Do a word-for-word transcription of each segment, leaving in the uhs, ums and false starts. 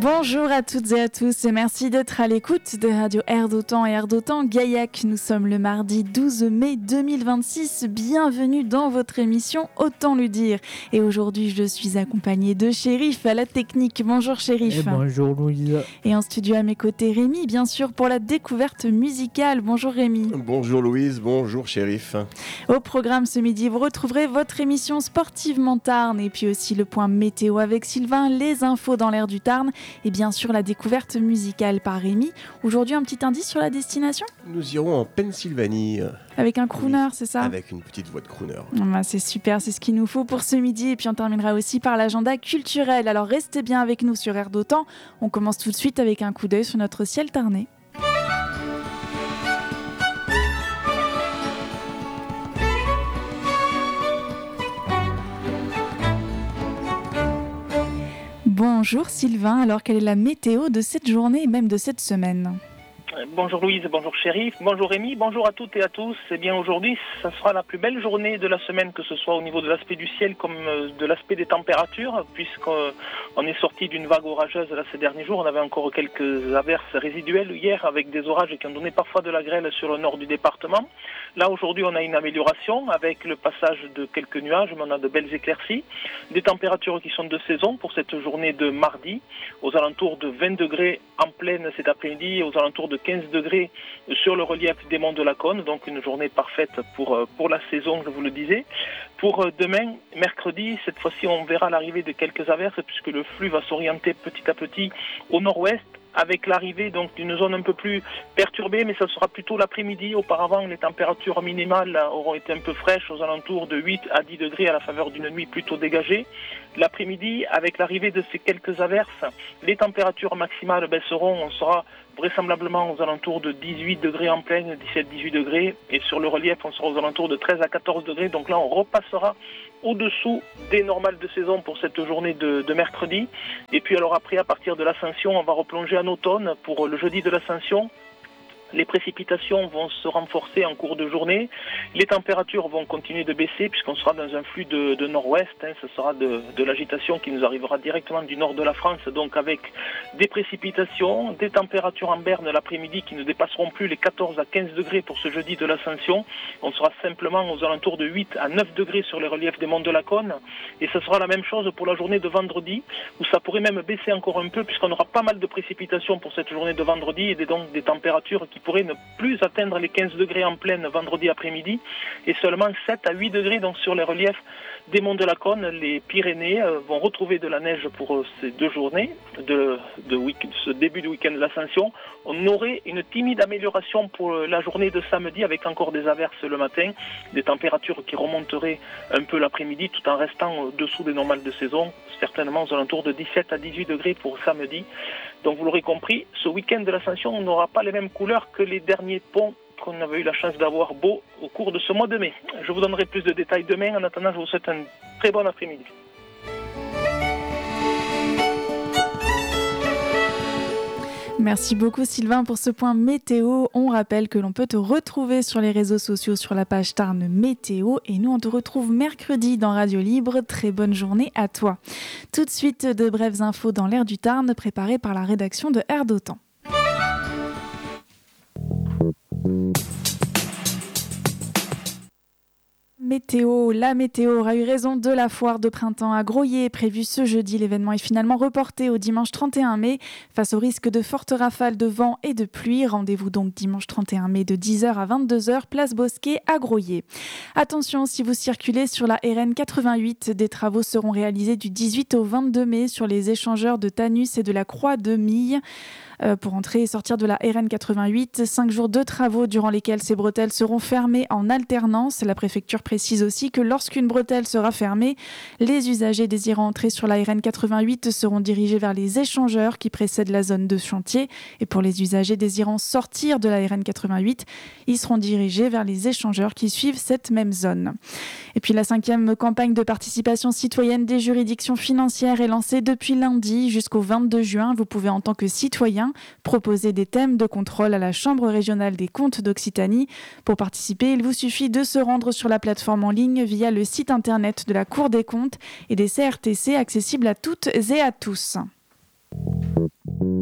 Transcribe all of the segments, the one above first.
Bonjour à toutes et à tous et merci d'être à l'écoute de Radio Air d'Otan et Air d'Otan Gaillac. Nous sommes le mardi douze mai deux mille vingt-six. Bienvenue dans votre émission Autant le dire. Et aujourd'hui, je suis accompagnée de Chérif à la technique. Bonjour Chérif. Et bonjour Louise. Et en studio à mes côtés, Rémi, bien sûr, pour la découverte musicale. Bonjour Rémi. Bonjour Louise, bonjour Chérif. Au programme ce midi, vous retrouverez votre émission Sportivement Tarn et puis aussi le point météo avec Sylvain, les infos dans l'air du Tarn. Et bien sûr, la découverte musicale par Rémi. Aujourd'hui, un petit indice sur la destination ? Nous irons en Pennsylvanie. Avec un crooner, oui, c'est ça ? Avec une petite voix de crooner. Bah, c'est super, c'est ce qu'il nous faut pour ce midi. Et puis on terminera aussi par l'agenda culturel. Alors restez bien avec nous sur Air d'Otan. On commence tout de suite avec un coup d'œil sur notre ciel tarnais. Bonjour Sylvain, alors quelle est la météo de cette journée et même de cette semaine ? Bonjour Louise, bonjour Chérif, bonjour Rémi, bonjour à toutes et à tous. Eh bien aujourd'hui, ça sera la plus belle journée de la semaine, que ce soit au niveau de l'aspect du ciel comme de l'aspect des températures, puisqu'on est sorti d'une vague orageuse là, ces derniers jours. On avait encore quelques averses résiduelles hier avec des orages qui ont donné parfois de la grêle sur le nord du département. Là aujourd'hui, on a une amélioration avec le passage de quelques nuages, mais on a de belles éclaircies. Des températures qui sont de saison pour cette journée de mardi, aux alentours de vingt degrés en pleine cet après-midi et aux alentours de quinze degrés sur le relief des monts de la Cône, donc une journée parfaite pour, pour la saison, je vous le disais. Pour demain, mercredi, cette fois-ci, on verra l'arrivée de quelques averses puisque le flux va s'orienter petit à petit au nord-ouest, avec l'arrivée donc d'une zone un peu plus perturbée, mais ça sera plutôt l'après-midi. Auparavant, les températures minimales auront été un peu fraîches, aux alentours de huit à dix degrés à la faveur d'une nuit plutôt dégagée. L'après-midi, avec l'arrivée de ces quelques averses, les températures maximales baisseront. On sera vraisemblablement aux alentours de dix-huit degrés en pleine, dix-sept à dix-huit degrés, et sur le relief, on sera aux alentours de treize à quatorze degrés. Donc là, on repassera au-dessous des normales de saison pour cette journée de, de mercredi. Et puis alors après, à partir de l'Ascension, on va replonger en automne pour le jeudi de l'Ascension. Les précipitations vont se renforcer en cours de journée. Les températures vont continuer de baisser puisqu'on sera dans un flux de, de nord-ouest. Hein. Ce sera de, de l'agitation qui nous arrivera directement du nord de la France, donc avec des précipitations, des températures en berne l'après-midi qui ne dépasseront plus les quatorze à quinze degrés pour ce jeudi de l'Ascension. On sera simplement aux alentours de huit à neuf degrés sur les reliefs des monts de la Cône. Et ce sera la même chose pour la journée de vendredi, où ça pourrait même baisser encore un peu puisqu'on aura pas mal de précipitations pour cette journée de vendredi et des, donc des températures qui pourrait ne plus atteindre les quinze degrés en pleine vendredi après-midi et seulement sept à huit degrés donc sur les reliefs des monts de la Cône. Les Pyrénées euh, vont retrouver de la neige pour euh, ces deux journées de, de, week- de ce début de week-end de l'Ascension. On aurait une timide amélioration pour euh, la journée de samedi avec encore des averses le matin, des températures qui remonteraient un peu l'après-midi tout en restant au-dessous des normales de saison, certainement aux alentours de dix-sept à dix-huit degrés pour samedi. Donc vous l'aurez compris, ce week-end de l'Ascension, on n'aura pas les mêmes couleurs que les derniers ponts qu'on avait eu la chance d'avoir beau au cours de ce mois de mai. Je vous donnerai plus de détails demain. En attendant, je vous souhaite un très bon après-midi. Merci beaucoup Sylvain pour ce point météo. On rappelle que l'on peut te retrouver sur les réseaux sociaux sur la page Tarn Météo et nous on te retrouve mercredi dans Radio Libre. Très bonne journée à toi. Tout de suite de brèves infos dans l'air du Tarn préparées par la rédaction de Air d'Otan. Météo, la météo aura eu raison de la foire de printemps à Groyer, prévue ce jeudi. L'événement est finalement reporté au dimanche trente et un mai. Face au risque de fortes rafales de vent et de pluie, rendez-vous donc dimanche trente et un mai de dix heures à vingt-deux heures, place Bosquet à Groyer. Attention, si vous circulez sur la R N quatre-vingt-huit, des travaux seront réalisés du dix-huit au vingt-deux mai sur les échangeurs de Tanus et de la Croix de Mille. Euh, pour entrer et sortir de la R N quatre-vingt-huit, cinq jours de travaux durant lesquels ces bretelles seront fermées en alternance. La préfecture précise aussi que lorsqu'une bretelle sera fermée, les usagers désirant entrer sur la R N quatre-vingt-huit seront dirigés vers les échangeurs qui précèdent la zone de chantier. Et pour les usagers désirant sortir de la R N quatre-vingt-huit, ils seront dirigés vers les échangeurs qui suivent cette même zone. Et puis la cinquième campagne de participation citoyenne des juridictions financières est lancée depuis lundi jusqu'au vingt-deux juin. Vous pouvez en tant que citoyen proposer des thèmes de contrôle à la Chambre régionale des comptes d'Occitanie. Pour participer, il vous suffit de se rendre sur la plateforme en ligne via le site internet de la Cour des comptes et des C R T C accessibles à toutes et à tous.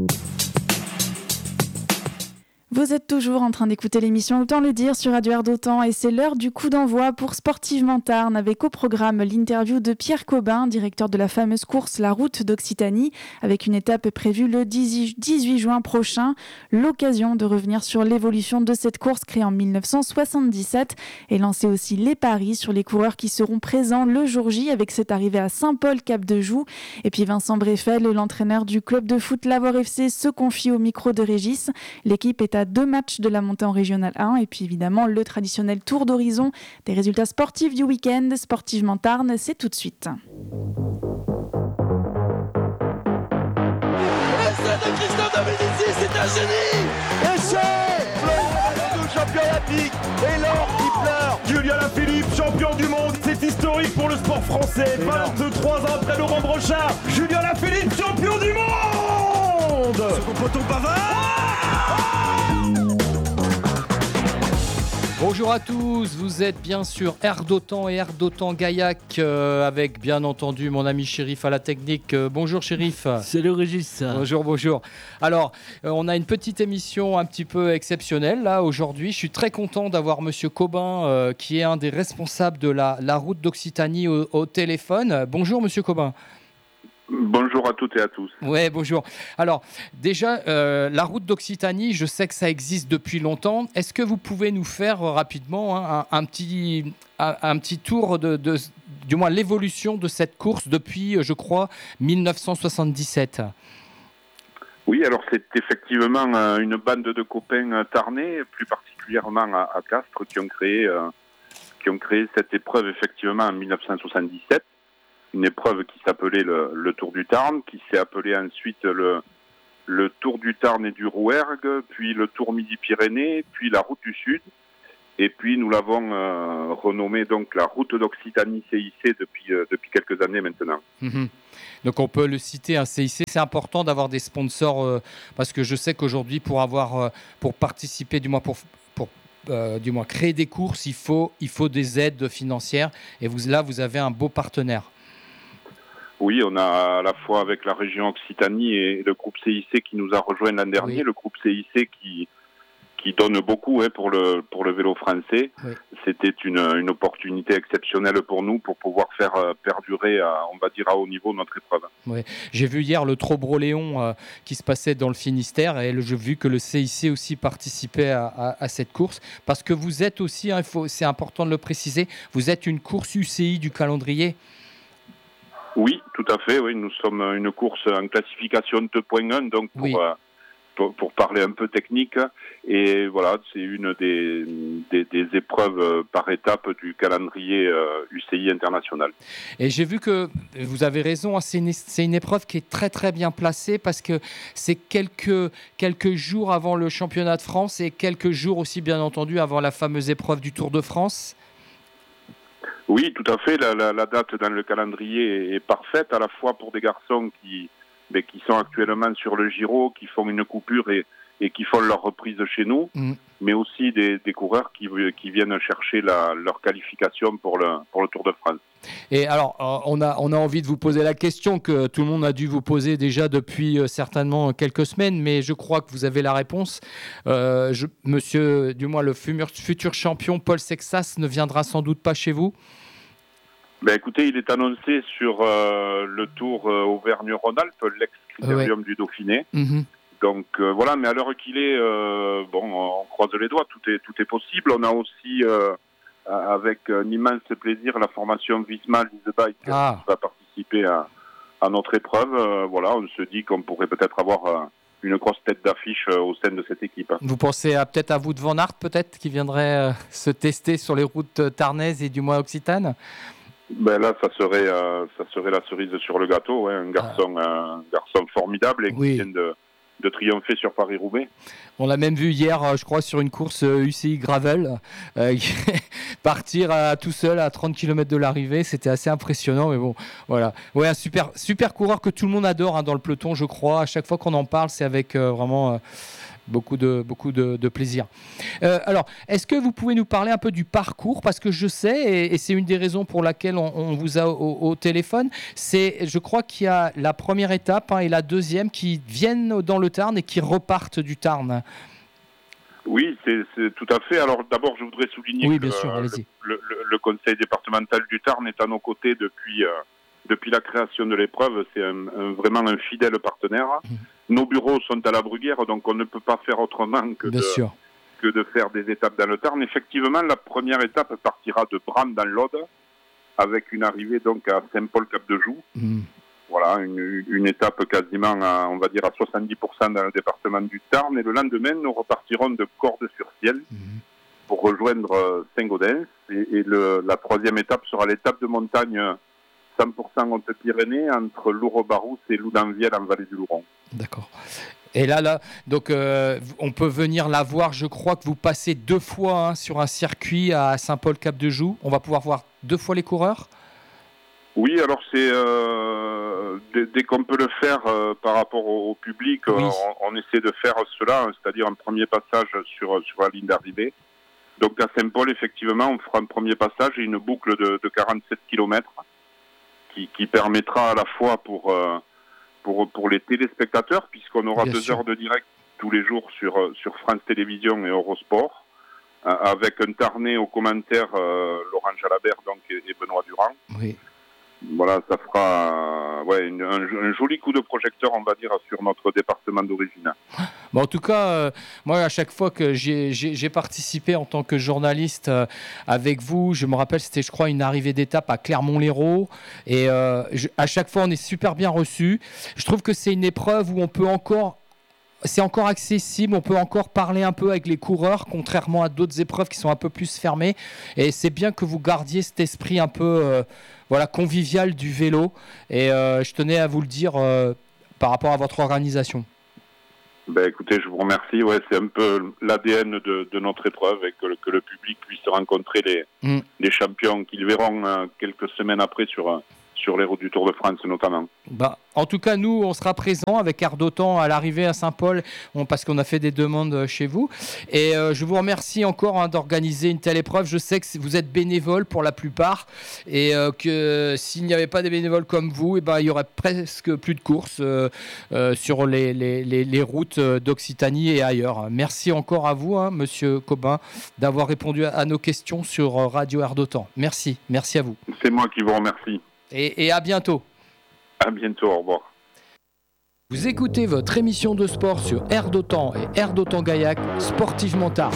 Vous êtes toujours en train d'écouter l'émission Autant le dire sur Radio Air d'Autan et c'est l'heure du coup d'envoi pour Sportivement Tarn avec au programme l'interview de Pierre Cobin, directeur de la fameuse course La Route d'Occitanie, avec une étape prévue le dix-huit juin prochain. L'occasion de revenir sur l'évolution de cette course créée en dix-neuf cent soixante-dix-sept et lancer aussi les paris sur les coureurs qui seront présents le jour J avec cette arrivée à Saint-Paul-Cap-de-Joux. Et puis Vincent Bréfel, l'entraîneur du club de foot Lavore F C, se confie au micro de Régis. L'équipe est à deux matchs de la montée en Régional un et puis évidemment le traditionnel tour d'horizon des résultats sportifs du week-end. Sportivement Tarn, c'est tout de suite. Essai de Christophe Dominici, c'est un génie. Essai, le champion olympique et l'or qui pleure. Julien Lafilippe, champion du monde, c'est historique pour le sport français. vingt-trois ans après Laurent Brochard, Julien Lafilippe, champion du monde. Second poteau Bavard. Bonjour à tous, vous êtes bien sûr Air d'Autan et Air d'Autan Gaillac euh, avec bien entendu mon ami Chérif à la technique. Euh, bonjour Chérif. Salut Régis. Bonjour, bonjour. Alors, euh, on a une petite émission un petit peu exceptionnelle là aujourd'hui. Je suis très content d'avoir Monsieur Cobin euh, qui est un des responsables de la, la route d'Occitanie au, au téléphone. Bonjour Monsieur Cobin. Bonjour à toutes et à tous. Ouais, bonjour. Alors, déjà, euh, la route d'Occitanie, je sais que ça existe depuis longtemps. Est-ce que vous pouvez nous faire euh, rapidement hein, un, un, petit, un, un petit tour de, de, du moins l'évolution de cette course depuis, je crois, dix-neuf cent soixante-dix-sept? Oui, alors c'est effectivement euh, une bande de copains euh, tarnais, plus particulièrement à, à Castres, qui ont créé, euh, qui ont créé cette épreuve effectivement en dix-neuf cent soixante-dix-sept. Une épreuve qui s'appelait le, le Tour du Tarn, qui s'est appelé ensuite le, le Tour du Tarn et du Rouergue, puis le Tour Midi-Pyrénées, puis la Route du Sud. Et puis nous l'avons euh, renommée donc la Route d'Occitanie C I C depuis, euh, depuis quelques années maintenant. Mmh. Donc on peut le citer, un C I C. C'est important d'avoir des sponsors euh, parce que je sais qu'aujourd'hui pour avoir, euh, pour participer, du moins pour, pour euh, du moins créer des courses, il faut, il faut des aides financières. Et vous, là, vous avez un beau partenaire. Oui, on a à la fois avec la région Occitanie et le groupe C I C qui nous a rejoint l'an dernier, oui. Le groupe C I C qui qui donne beaucoup hein, pour le pour le vélo français. Oui. C'était une une opportunité exceptionnelle pour nous pour pouvoir faire euh, perdurer, à, on va dire à haut niveau notre épreuve. Oui. J'ai vu hier le Trobreau-Léon euh, qui se passait dans le Finistère et j'ai vu que le C I C aussi participait à, à, à cette course parce que vous êtes aussi, hein, il faut, c'est important de le préciser, vous êtes une course U C I du calendrier. Oui, tout à fait. Oui, nous sommes une course en classification deux point un, donc pour, oui. euh, pour, pour parler un peu technique. Et voilà, c'est une des, des, des épreuves par étapes du calendrier euh, U C I international. Et j'ai vu que vous avez raison, hein, c'est, une, c'est une épreuve qui est très très bien placée parce que c'est quelques, quelques jours avant le championnat de France et quelques jours aussi bien entendu avant la fameuse épreuve du Tour de France. Oui, tout à fait. La, la, la date dans le calendrier est, est parfaite, à la fois pour des garçons qui, mais qui sont actuellement sur le Giro, qui font une coupure et, et qui font leur reprise chez nous, mmh. mais aussi des, des coureurs qui, qui viennent chercher la, leur qualification pour le, pour le Tour de France. Et alors, on a, on a envie de vous poser la question que tout le monde a dû vous poser déjà depuis euh, certainement quelques semaines, mais je crois que vous avez la réponse. Euh, je, monsieur, du moins le futur champion Paul Sexas ne viendra sans doute pas chez vous? Ben écoutez, il est annoncé sur euh, le Tour euh, Auvergne-Rhône-Alpes, l'ex-critérium ouais. du Dauphiné. Mmh. Donc euh, voilà, mais à l'heure qu'il est, euh, bon, on croise les doigts, tout est, tout est possible. On a aussi, euh, avec un immense plaisir, la formation Visma Lease Bike ah. qui va participer à, à notre épreuve. Euh, voilà, on se dit qu'on pourrait peut-être avoir euh, une grosse tête d'affiche euh, au sein de cette équipe. Vous pensez à, peut-être à Wout van Aert, peut-être, qui viendrait euh, se tester sur les routes tarnaises et du moins occitanes? Ben là, ça serait, euh, ça serait la cerise sur le gâteau, hein. Un garçon, ah. un garçon formidable et oui. qui vient de, de triompher sur Paris-Roubaix. On l'a même vu hier, je crois, sur une course U C I Gravel, euh, partir à, tout seul à trente kilomètres de l'arrivée, c'était assez impressionnant, mais bon, voilà. Ouais, un super, super coureur que tout le monde adore hein, dans le peloton, je crois. À chaque fois qu'on en parle, c'est avec euh, vraiment... Euh, beaucoup de, beaucoup de, de plaisir. Euh, alors, est-ce que vous pouvez nous parler un peu du parcours? Parce que je sais, et, et c'est une des raisons pour laquelle on, on vous a au, au téléphone, c'est, je crois qu'il y a la première étape hein, et la deuxième qui viennent dans le Tarn et qui repartent du Tarn. Oui, c'est, c'est tout à fait. Alors d'abord, je voudrais souligner oui, que bien sûr, le, le, le conseil départemental du Tarn est à nos côtés depuis, euh, depuis la création de l'épreuve. C'est un, un, vraiment un fidèle partenaire. Mmh. Nos bureaux sont à la Bruguière, donc on ne peut pas faire autrement que, de, que de faire des étapes dans le Tarn. Effectivement, la première étape partira de Bran dans l'Aude, avec une arrivée donc à Saint-Paul-Cap-de-Joux. Mmh. Voilà, une, une étape quasiment, à, on va dire, à soixante-dix pour cent dans le département du Tarn. Et le lendemain, nous repartirons de Cordes-sur-Ciel mmh. pour rejoindre Saint-Gaudens. Et, et le, la troisième étape sera l'étape de montagne cent pour cent Haute-Pyrénées entre Lourdes-Barousse et Loudanvielle en vallée du Louron. D'accord. Et là, là donc, euh, on peut venir la voir. Je crois que vous passez deux fois hein, sur un circuit à Saint-Paul-Cap-de-Joux. On va pouvoir voir deux fois les coureurs. Oui, alors c'est euh, dès, dès qu'on peut le faire euh, par rapport au, au public, oui. on, on essaie de faire cela, c'est-à-dire un premier passage sur, sur la ligne d'arrivée. Donc à Saint-Paul, effectivement, on fera un premier passage et une boucle de, de quarante-sept kilomètres qui, qui permettra à la fois pour, euh, pour, pour les téléspectateurs, puisqu'on aura Bien deux sûr. heures de direct tous les jours sur, sur France Télévisions et Eurosport, euh, avec un Tarnais aux commentaires, euh, Laurent Jalabert donc, et, et Benoît Durand. Oui. Voilà, ça fera ouais, une, un, un joli coup de projecteur, on va dire, sur notre département d'origine. Bon, en tout cas, euh, moi, à chaque fois que j'ai, j'ai, j'ai participé en tant que journaliste euh, avec vous, je me rappelle, c'était, je crois, une arrivée d'étape à Clermont-Lérault. Et euh, je, à chaque fois, on est super bien reçus. Je trouve que c'est une épreuve où on peut encore... C'est encore accessible, on peut encore parler un peu avec les coureurs, contrairement à d'autres épreuves qui sont un peu plus fermées. Et c'est bien que vous gardiez cet esprit un peu euh, voilà, convivial du vélo. Et euh, je tenais à vous le dire euh, par rapport à votre organisation. Ben, écoutez, je vous remercie. Ouais, c'est un peu l'A D N de, de notre épreuve et que, que le public puisse rencontrer les, mm. les champions qu'ils verront euh, quelques semaines après sur... Euh, sur les routes du Tour de France notamment. Bah, en tout cas, nous, on sera présents avec Air d'Otan à l'arrivée à Saint-Paul, on, parce qu'on a fait des demandes chez vous. Et euh, je vous remercie encore hein, d'organiser une telle épreuve. Je sais que vous êtes bénévoles pour la plupart et euh, que s'il n'y avait pas des bénévoles comme vous, eh ben, il y aurait presque plus de courses euh, euh, sur les, les, les, les routes d'Occitanie et ailleurs. Merci encore à vous, hein, Monsieur Cobin, d'avoir répondu à, à nos questions sur Radio Air d'Otan. Merci, merci à vous. C'est moi qui vous remercie. Et, et à bientôt. À bientôt, au revoir. Vous écoutez votre émission de sport sur Air d'Otan et Air d'Otan Gaillac, Sportivement Tarn.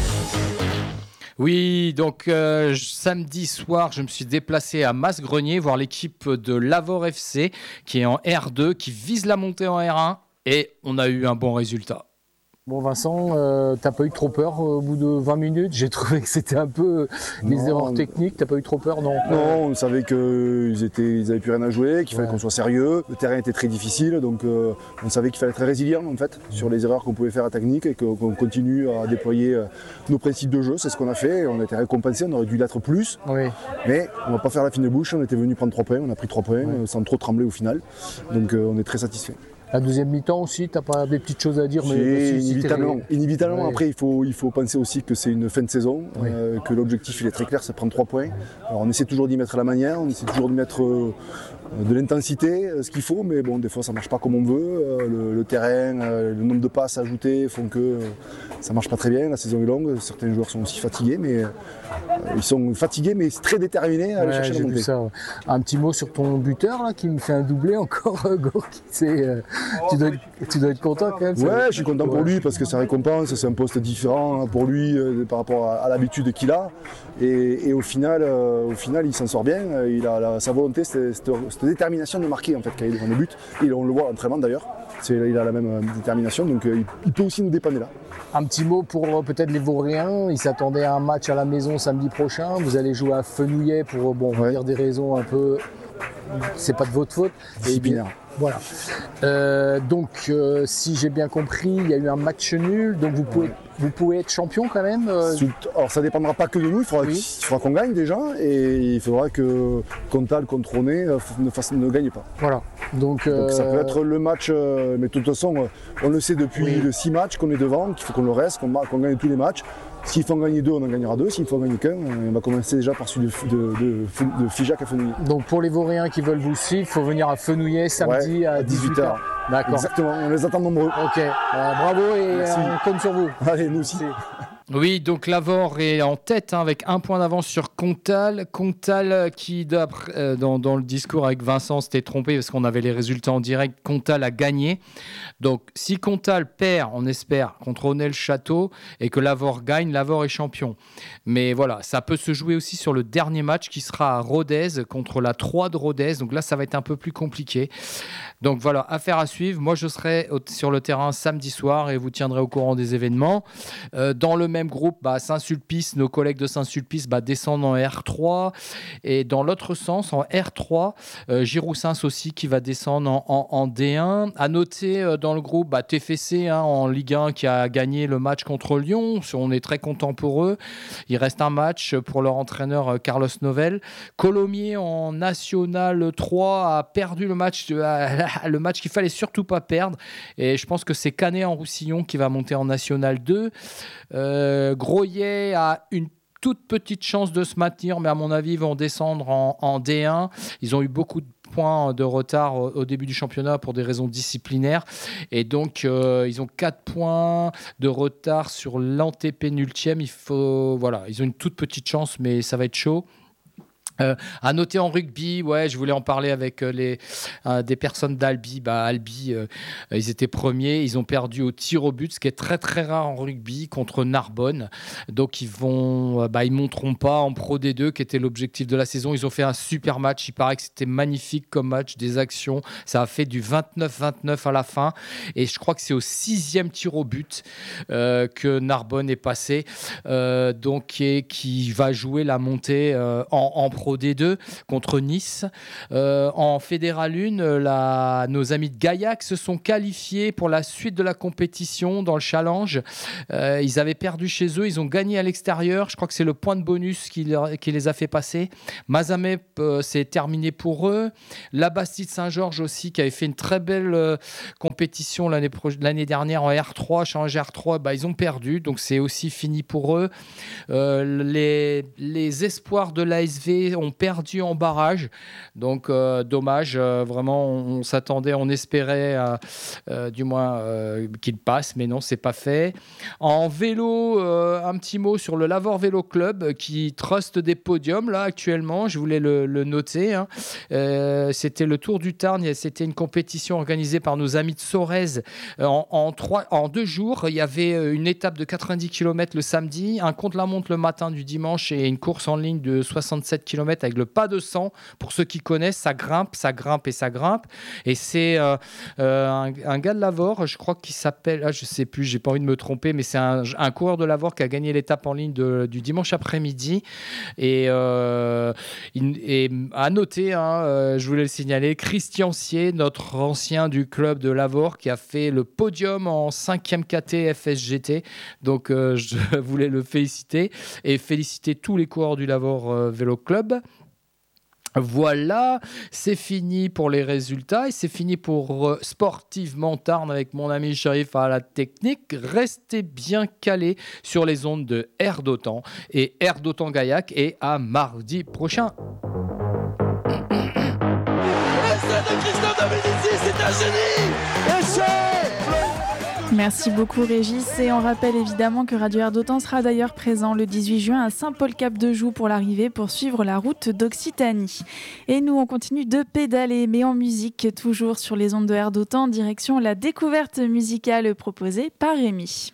Oui, donc euh, samedi soir, je me suis déplacé à Masgrenier voir l'équipe de Lavore F C qui est en R deux, qui vise la montée en R un et on a eu un bon résultat. Bon Vincent, euh, t'as pas eu trop peur euh, au bout de vingt minutes? J'ai trouvé que c'était un peu les non, erreurs techniques. T'as pas eu trop peur, non? Non, on savait qu'ils étaient, ils avaient plus rien à jouer, qu'il ouais. fallait qu'on soit sérieux. Le terrain était très difficile, donc euh, on savait qu'il fallait être très résilient en fait sur les erreurs qu'on pouvait faire à technique et qu'on continue à déployer euh, nos principes de jeu. C'est ce qu'on a fait. On a été récompensé, on aurait dû l'être plus. Oui. Mais on va pas faire la fine bouche. On était venu prendre trois points, on a pris trois points ouais. euh, sans trop trembler au final. Donc euh, on est très satisfait. La deuxième mi-temps aussi, t'as pas des petites choses à dire, mais si, si inévitablement. inévitablement. Ouais. Après, il faut, il faut penser aussi que c'est une fin de saison, oui. euh, que l'objectif il est très clair, c'est prendre trois points. Alors on essaie toujours d'y mettre la manière, on essaie toujours de mettre euh, de l'intensité, euh, ce qu'il faut, mais bon, des fois ça marche pas comme on veut. Euh, le, le terrain, euh, le nombre de passes ajoutés font que euh, ça marche pas très bien. La saison est longue, certains joueurs sont aussi fatigués, mais euh, ils sont fatigués, mais très déterminés à aller ouais, chercher la montée. Ça, ouais. Un petit mot sur ton buteur là, qui me fait un doublé encore, Gorky. C'est euh, Tu dois, être, tu dois être content quand même. Ouais, je suis content pour lui parce que ça récompense, c'est un poste différent pour lui euh, par rapport à, à l'habitude qu'il a. Et, et au final, euh, au final, il s'en sort bien. Il a la, sa volonté, cette, cette, cette détermination de marquer en fait quand il est devant le but. Et on le voit à l'entraînement d'ailleurs. C'est, il a la même euh, détermination, donc euh, il, il peut aussi nous dépanner là. Un petit mot pour euh, peut-être les Vauriens. Ils s'attendaient à un match à la maison samedi prochain. Vous allez jouer à Fenouillet pour bon, on va dire des raisons un peu. C'est pas de votre faute. Disciplinaire. Voilà. Euh, donc, euh, si j'ai bien compris, il y a eu un match nul, donc vous pouvez, vous pouvez être champion quand même euh... Alors, ça ne dépendra pas que de nous, il faudra, oui. qu'il faudra qu'on gagne déjà, et il faudra que Comtal contre Ronet ne, fasse, ne gagne pas. Voilà. Donc, euh... donc, ça peut être le match, euh, mais de toute façon, on le sait depuis oui. le six matchs qu'on est devant, qu'il faut qu'on le reste, qu'on, qu'on gagne tous les matchs. S'il faut en gagner deux, on en gagnera deux. S'il faut en gagner qu'un, on va commencer déjà par celui de, de, de, de Figeac à Fenouillet. Donc pour les Vauréens qui veulent vous suivre, il faut venir à Fenouillet samedi ouais, à dix-huit heures. D'accord. Exactement, on les attend nombreux. Ok, euh, bravo et Merci. On compte sur vous. Allez, nous aussi. Oui, donc Lavore est en tête hein, avec un point d'avance sur Comtal. Comtal qui, euh, dans, dans le discours avec Vincent, s'était trompé parce qu'on avait les résultats en direct. Comtal a gagné. Donc, si Comtal perd, on espère, contre Honnay-le-Château et que Lavore gagne, Lavore est champion. Mais voilà, ça peut se jouer aussi sur le dernier match qui sera à Rodez contre la trois de Rodez. Donc là, ça va être un peu plus compliqué. Donc voilà, affaire à suivre. Moi, je serai au, sur le terrain samedi soir et vous tiendrez au courant des événements. Euh, dans le même groupe, bah, Saint-Sulpice, nos collègues de Saint-Sulpice bah, descendent en R trois. Et dans l'autre sens, en R trois, euh, Giroussens aussi qui va descendre en, en, en D un. À noter euh, dans le groupe bah, T F C hein, en Ligue un qui a gagné le match contre Lyon. On est très content pour eux. Il reste un match pour leur entraîneur euh, Carlos Novel. Colomiers en National trois a perdu le match, euh, le match qu'il fallait surtout pas perdre. Et je pense que c'est Canet en Roussillon qui va monter en National deux. Euh, Groyet a une toute petite chance de se maintenir, mais à mon avis, ils vont descendre en, en D un. Ils ont eu beaucoup de points de retard au, au début du championnat pour des raisons disciplinaires. Et donc, euh, ils ont quatre points de retard sur l'antépénultième. Il faut, voilà, ils ont une toute petite chance, mais ça va être chaud. Euh, à noter en rugby, ouais, je voulais en parler avec euh, les, euh, des personnes d'Albi. Bah, Albi, euh, ils étaient premiers, ils ont perdu au tir au but, ce qui est très très rare en rugby contre Narbonne. Donc ils vont, euh, bah, ils monteront pas en Pro D deux, qui était l'objectif de la saison. Ils ont fait un super match. Il paraît que c'était magnifique comme match, des actions. Ça a fait du vingt-neuf vingt-neuf à la fin, et je crois que c'est au sixième tir au but euh, que Narbonne est passé, euh, donc et qui va jouer la montée euh, en, en Pro Pro D deux contre Nice. Euh, en Fédéral un, la, nos amis de Gaillac se sont qualifiés pour la suite de la compétition dans le challenge. Euh, ils avaient perdu chez eux, ils ont gagné à l'extérieur. Je crois que c'est le point de bonus qui, leur, qui les a fait passer. Mazamet, euh, c'est terminé pour eux. La Bastide Saint-Georges aussi, qui avait fait une très belle euh, compétition l'année, pro- l'année dernière en R trois, challenge R trois, bah, ils ont perdu, donc c'est aussi fini pour eux. Euh, les, les espoirs de l'A S V ont perdu en barrage, donc euh, dommage, euh, vraiment on, on s'attendait, on espérait euh, euh, du moins euh, qu'il passe, mais non, c'est pas fait. En vélo, euh, un petit mot sur le Lavore Vélo Club qui truste des podiums là actuellement, je voulais le, le noter, hein. euh, c'était le Tour du Tarn, c'était une compétition organisée par nos amis de Sorèze en, en, trois, en deux jours. Il y avait une étape de quatre-vingt-dix kilomètres le samedi, un contre-la-montre le matin du dimanche et une course en ligne de soixante-sept kilomètres avec le pas de sang. Pour ceux qui connaissent, ça grimpe, ça grimpe et ça grimpe. Et c'est euh, euh, un, un gars de Lavore, je crois qu'il s'appelle, ah, je sais plus, j'ai pas envie de me tromper, mais c'est un, un coureur de Lavore qui a gagné l'étape en ligne de, du dimanche après-midi. Et, euh, et à noter, hein, euh, je voulais le signaler, Christian Sier, notre ancien du club de Lavore, qui a fait le podium en cinquième K T F S G T. Donc euh, je voulais le féliciter et féliciter tous les coureurs du Lavore euh, Vélo Club. Voilà, c'est fini pour les résultats et c'est fini pour euh, Sportivement Tarn avec mon ami Chérif à la technique. Restez bien calés sur les ondes de Air d'Otan et Air d'Otan Gaillac, et à mardi prochain. C'est un génie. Merci beaucoup Régis, et on rappelle évidemment que Radio Air d'Otan sera d'ailleurs présent le dix-huit juin à Saint-Paul-Cap-de-Joux pour l'arrivée pour suivre la route d'Occitanie. Et nous on continue de pédaler, mais en musique, toujours sur les ondes de Air d'Otan, direction la découverte musicale proposée par Rémi.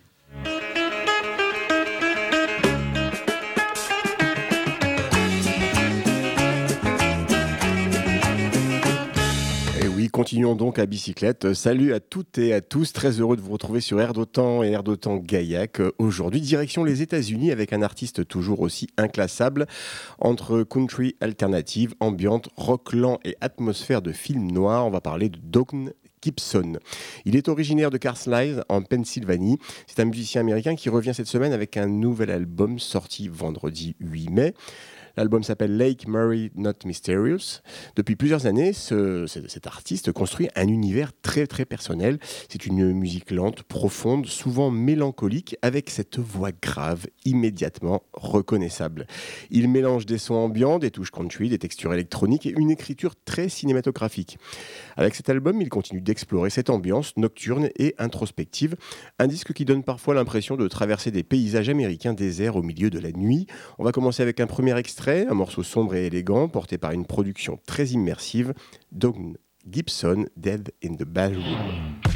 oui, continuons donc à bicyclette. Salut à toutes et à tous, très heureux de vous retrouver sur Air d'Otan et Air d'Otan Gaillac. Aujourd'hui, direction les États-Unis avec un artiste toujours aussi inclassable entre country alternative, ambiante, rock lent et atmosphère de film noir. On va parler de Doug Gibson. Il est originaire de Carlisle, en Pennsylvanie. C'est un musicien américain qui revient cette semaine avec un nouvel album sorti vendredi huit mai. L'album s'appelle Lake Murray Not Mysterious. Depuis plusieurs années, ce, cet artiste construit un univers très très personnel. C'est une musique lente, profonde, souvent mélancolique, avec cette voix grave, immédiatement reconnaissable. Il mélange des sons ambiants, des touches country, des textures électroniques et une écriture très cinématographique. Avec cet album, il continue d'explorer cette ambiance nocturne et introspective. Un disque qui donne parfois l'impression de traverser des paysages américains déserts au milieu de la nuit. On va commencer avec un premier extrait. Un morceau sombre et élégant, porté par une production très immersive, Doug Gibson, Dead in the Ballroom.